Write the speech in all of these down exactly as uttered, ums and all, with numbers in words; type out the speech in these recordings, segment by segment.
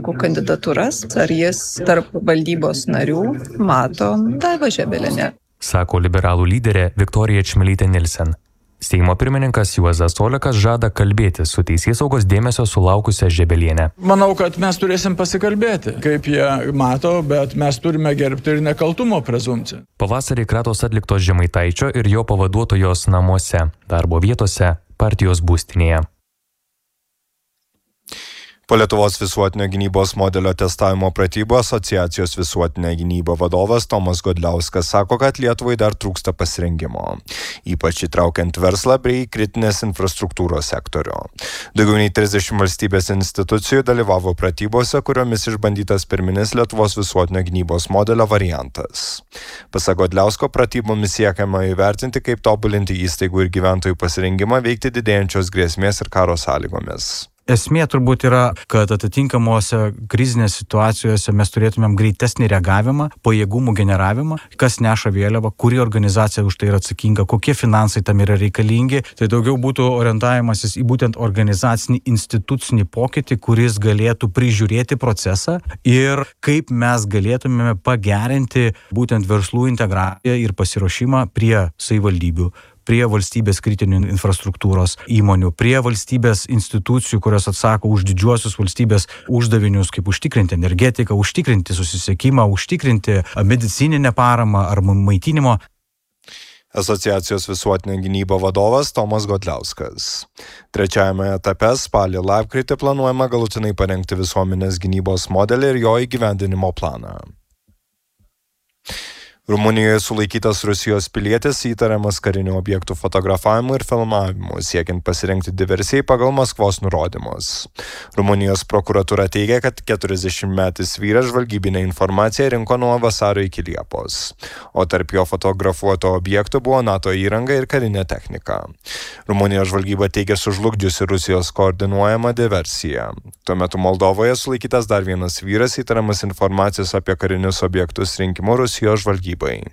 politikų kandidatūras, ar jis tarp valdybos narių mato Daivą Žebelienę. Sako liberalų lyderė Viktorija Čmilytė Nilsen. Seimo pirmininkas Juozas Olekas žada kalbėti su teisėsaugos dėmesio sulaukusią Žebelienę. Manau, kad mes turėsim pasikalbėti, kaip jie mato, bet mes turime gerbti ir nekaltumo prezumpciją. Pavasarį kratos atliktos Žemaitaičio ir jo pavaduotojos namuose, darbo vietose, partijos būstinėje. Po Lietuvos visuotinio gynybos modelio testavimo pratybų asociacijos visuotinė gynyba vadovas Tomas Godliauskas sako, kad Lietuvai dar trūksta pasirengimo, ypač įtraukiant verslą bei kritinės infrastruktūros sektorių. Daugiau nei trisdešimt valstybės institucijų dalyvavo pratybose, kuriomis išbandytas pirminis Lietuvos visuotinio gynybos modelio variantas. Pasak Godliausko, pratybomis siekiama įvertinti, kaip tobulinti įstaigų ir gyventojų pasirengimą veikti didėjančios grėsmės ir karo sąlygomis. Esmė turbūt yra, kad atitinkamuose krizinės situacijose mes turėtumėm greitesnį reagavimą, pajėgumų generavimą, kas neša vėliavą, kuri organizacija už tai yra atsakinga, kokie finansai tam yra reikalingi. Tai daugiau būtų orientavimasis į būtent organizacinį institucinį pokytį, kuris galėtų prižiūrėti procesą ir kaip mes galėtumėme pagerinti būtent verslų integraciją ir pasiruošimą prie savivaldybių, prie valstybės kritinių infrastruktūros įmonių, prie valstybės institucijų, kurios atsako už didžiuosius valstybės uždavinius, kaip užtikrinti energetiką, užtikrinti susisiekimą, užtikrinti medicininę paramą ar maitinimo. Asociacijos visuotinė gynyba vadovas Tomas Godliauskas. Trečiajame etape spalį lapkritį planuojama galutinai parengti visuomenės gynybos modelį ir jo įgyvendinimo planą. Rumunijoje sulaikytas Rusijos pilietis įtariamas karinių objektų fotografavimu ir filmavimu, siekiant pasirengti diversijai pagal Maskvos nurodymus. Rumunijos prokuratūra teigia, kad keturiasdešimtmetis vyras žvalgybinę informaciją rinko nuo vasario iki Liepos, o tarp jo fotografuoto objektų buvo NATO įranga ir karinė technika. Rumunijos žvalgyba teigia sužlugdžiusi Rusijos koordinuojamą diversiją. Tuo metu Moldovoje sulaikytas dar vienas vyras įtariamas informacijos apie karinius objektus rinkimu Rusijos žvalgybai.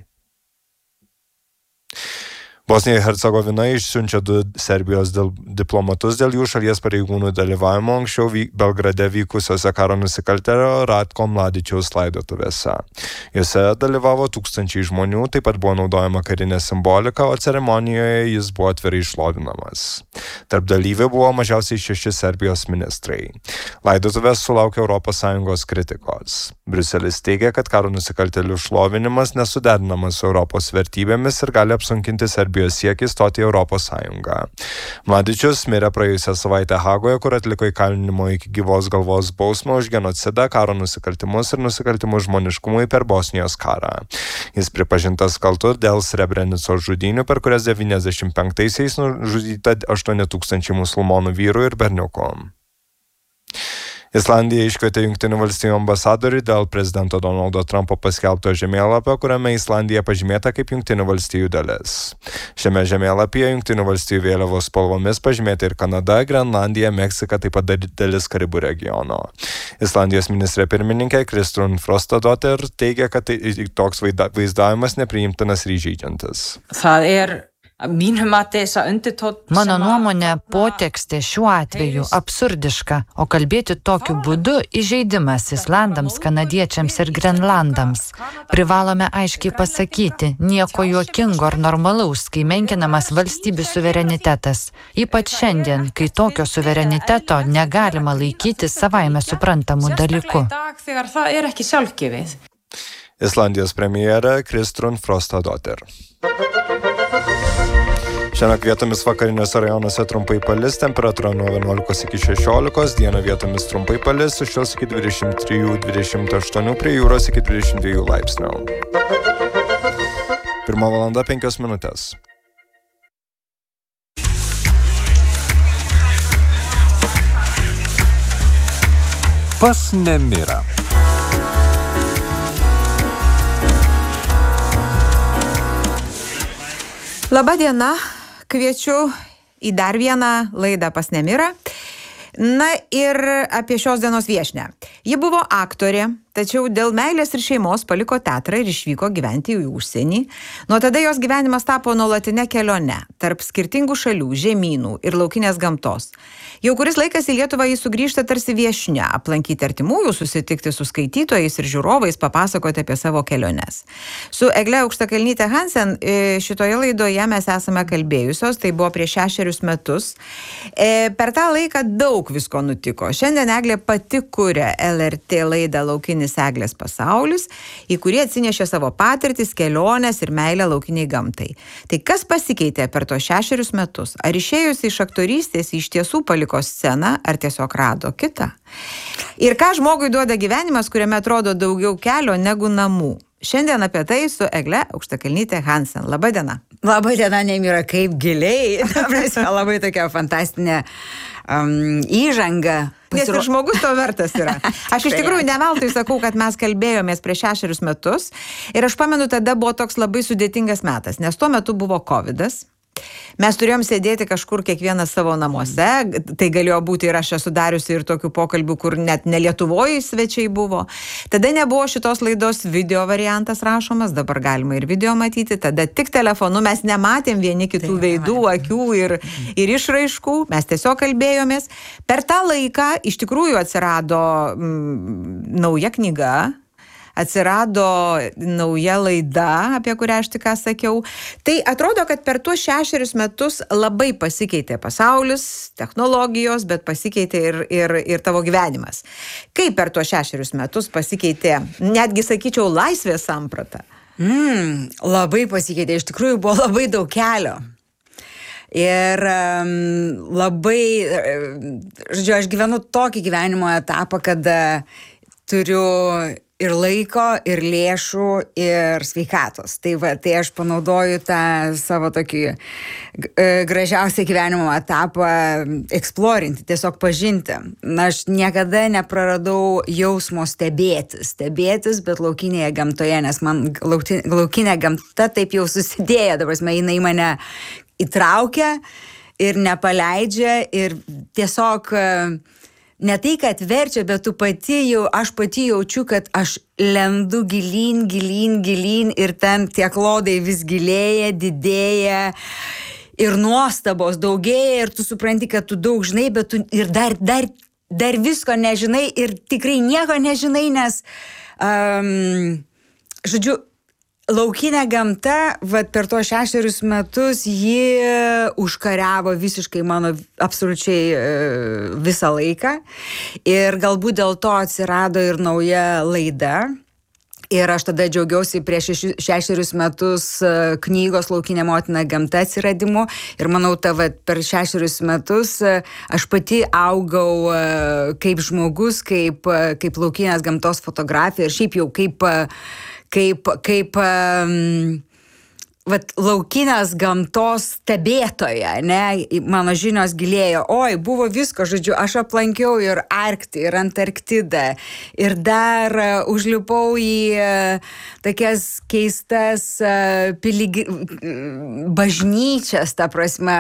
Bosnija ir Hercegovina išsiunčia du Serbijos diplomatus dėl jų šalies pareigūnų dalyvavimo anksčiau Belgrade vykusiose karo nusikaltėlio Ratko Mladičiaus laidotuvėse. Jose dalyvavo tūkstančiai žmonių, taip pat buvo naudojama karinė simbolika, o ceremonijoje jis buvo atvirai šlovinamas. Tarp dalyvių buvo mažiausiai šeši Serbijos ministrai. Laidotuvės sulaukė Europos Sąjungos kritikos. Briuselis teigia, kad karo nusikaltėlių šlovinimas nesuderinamas su Europos vertybėmis ir gali apsunkinti Serbijos siekį stoti į Europos Sąjungą. Mladičius mirė praėjusią savaitę Hagoje, kur atliko įkalinimo iki gyvos galvos bausmę už genocidą, karo nusikaltimus ir nusikaltimus žmoniškumui per Bosnijos karą. Jis pripažintas kaltu dėl Srebrenicos žudynių, per kurias devyniasdešimt penktaisiais nužudyta aštuoni tūkstančiai musulmonų vyrų ir berniukų. Islandija iškvietė Jungtinių valstijų ambasadorių dėl prezidento Donaldo Trumpo paskelbto žemėlapio, kuriame Islandija pažymėta kaip Jungtinių valstijų dalis. Šiame žemėlapyje Jungtinių valstijų vėliavos spalvomis pažymėta ir Kanada, Grenlandija, Meksika, taip pat dalis Karibų regiono. Islandijos ministrė pirmininkė Kristrún Frostadóttir teigia, kad tai, toks vaizdavimas nepriimtinas ir įžeidžiantis. Það er Mano nuomonė, potekstė šiuo atveju absurdiška, o kalbėti tokiu būdu įžeidimas Islandams, kanadiečiams ir Grenlandams. Privalome aiškiai pasakyti, nieko juokingo ar normalaus, kai menkinamas valstybių suverenitetas. Ypač šiandien, kai tokio suvereniteto negalima laikyti savaime suprantamų dalykų. Islandijos premjerė Kristrún Frostadóttir. Šiandien vietomis vakariniuose rajonuose trumpai palis, temperatūra nuo vienuolikos iki šešiolikos, dieną vietomis trumpai palis, sušils iki dvidešimt trijų dvidešimt aštuonių, prie jūros iki dvidešimt dviejų laipsnių. Pirma valanda penkios minutės. Pas Nemirą. Labą dieną. Kviečiu į dar vieną laidą Pas Nemirą. Na ir apie šios dienos viešnią. Ji buvo aktorė, tačiau dėl meilės ir šeimos paliko teatrą ir išvyko gyventi į užsienį. Nuo tada jos gyvenimas tapo nuolatinė kelionė tarp skirtingų šalių, žemynų ir laukinės gamtos. Jau kuris laikas į Lietuvą jis sugrįžta tarsi viešnia, aplankyti artimųjų, susitikti su skaitytojais ir žiūrovais, papasakoti apie savo keliones. Su Egle Aukštakalnyte Hansen šitoje laidoje mes esame kalbėjusios, tai buvo prieš šešerius metus. Per tą laiką daug visko nutiko. Šiandien Eglė pati kuria L R T laidą Laukinis Eglės pasaulis, į kurį atsinešė savo patirtis, keliones ir meilę laukiniai gamtai. Tai kas pasikeitė per tos šešerius metus? Ar išėjusi iš aktorystės iš tiesų paliko sceną, ar tiesiog rado kitą? Ir ką žmogui duoda gyvenimas, kuriame atrodo daugiau kelio negu namų? Šiandien apie tai su Egle Aukštakalnyte Hansen. Labą dieną. Labą dieną, Nemira, kaip giliai. Labai tokia fantastinė um, įžanga. Nes ir žmogus to vertas yra. Aš iš tikrųjų ne veltui sakau, kad mes kalbėjomės prieš šešerius metus ir aš pamenu, tada buvo toks labai sudėtingas metas, nes tuo metu buvo kovidas. Mes turėjom sėdėti kažkur kiekvienas savo namuose, tai galėjo būti ir aš esu dariusi ir tokių pokalbių, kur net ne Lietuvoje svečiai buvo. Tada nebuvo šitos laidos video variantas rašomas, dabar galima ir video matyti, tada tik telefonu mes nematėm vieni kitų veidų, akių ir, ir išraiškų, mes tiesiog kalbėjomės. Per tą laiką iš tikrųjų atsirado mm, nauja knyga, atsirado nauja laida, apie kurią aš tik ką sakiau. Tai atrodo, kad per tuos šešerius metus labai pasikeitė pasaulis, technologijos, bet pasikeitė ir, ir, ir tavo gyvenimas. Kaip per tuos šešerius metus pasikeitė, netgi sakyčiau, laisvės samprata? Mm, labai pasikeitė, iš tikrųjų buvo labai daug kelio. Ir um, labai, žodžiu, aš gyvenu tokį gyvenimo etapą, kad uh, turiu ir laiko, ir lėšų, ir sveikatos. Tai, va, tai aš panaudoju tą savo tokį gražiausią gyvenimo etapą eksplorinti, tiesiog pažinti. Na, aš niekada nepraradau jausmo stebėtis, stebėtis, bet laukinėje gamtoje, nes man laukinė gamta taip jau susidėjo, dabar jinai mane įtraukia ir nepaleidžia ir tiesiog ne tai, kad verčia, bet tu pati jau, aš pati jaučiu, kad aš lendu gilyn, gilyn, gilyn ir ten tie klodai vis gilėja, didėja ir nuostabos daugėja ir tu supranti, kad tu daug žinai, bet tu ir dar, dar, dar visko nežinai ir tikrai nieko nežinai, nes, um, žodžiu, laukinė gamta, vat, per tuos šešerius metus ji užkariavo visiškai mano absoliučiai e, visą laiką ir galbūt dėl to atsirado ir nauja laida. Ir aš tada džiaugiausi prieš šešerius metus knygos Laukinė motina gamta atsiradimu ir manau, ta, vat, per šešerius metus aš pati augau kaip žmogus, kaip, kaip laukinės gamtos fotografija ir šiaip jau kaip kaip, kaip um, vat, laukinės gamtos stebėtoja, ne, mano žinios gilėjo, oi, buvo visko, žodžiu, aš aplankiau ir Arktį, ir Antarktidą, ir dar uh, užlipau į uh, tokias keistas uh, piligi... bažnyčias, ta prasme,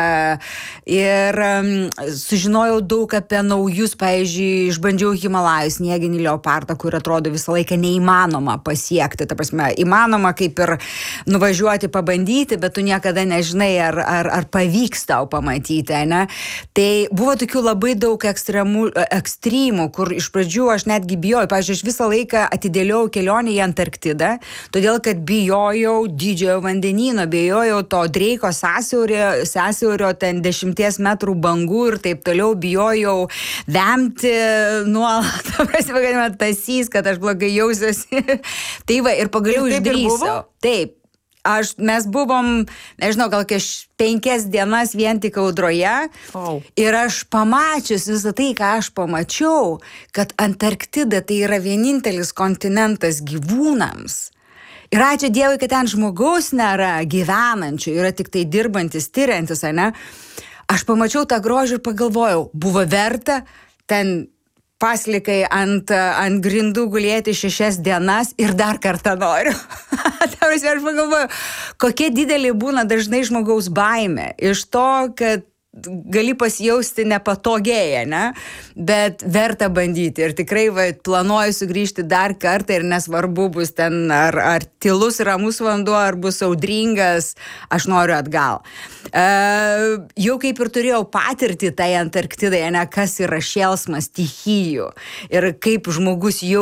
ir um, sužinojau daug apie naujus, pavyzdžiui, išbandžiau Himalajus, snieginį leopardą, kur atrodo visą laiką neįmanoma pasiekti, ta prasme, įmanoma kaip ir nuvažiuoti pabandyti, bandyti, bet tu niekada nežinai, ar, ar, ar pavyks tau pamatyti, ne? Tai buvo tokių labai daug ekstremų, ekstremų, kur iš pradžių aš netgi bijojau. Pavyzdžiui, aš visą laiką atidėliau kelionę į Antarktidą, todėl kad bijojau didžiojo vandenyno, bijojau to Dreiko sąsiaurio, sąsiaurio ten dešimties metrų bangų ir taip toliau, bijojau vemti nuolat, kad man tasys, kad aš blogai jausiuosi. Tai va, ir pagaliau išdrįsau. Taip. Aš, mes buvom, nežinau, gal kieš penkias dienas vien tik audroje oh. ir aš pamačius visą tai, ką aš pamačiau, kad Antarktida tai yra vienintelis kontinentas gyvūnams. Ir ačiū Dievui, kad ten žmogaus nėra gyvenančių, yra tik tai dirbantis, tyriantis, ne? Aš pamačiau tą grožį ir pagalvojau, buvo verta ten paslikai ant, ant grindų gulėti šešias dienas ir dar kartą noriu. Tarsi aš pagalvoju, kokia didelė būna dažnai žmogaus baimė. Iš to, kad gali pasijausti nepatogiai, ne? Bet verta bandyti ir tikrai va, planuoju sugrįžti dar kartą ir nesvarbu bus ten ar, ar tylus ramus vanduo, ar bus audringas, aš noriu atgal. E, jau kaip ir turėjau patirtį tai Antarktidai, ne, kas yra šėlsmas stichijų ir kaip žmogus jau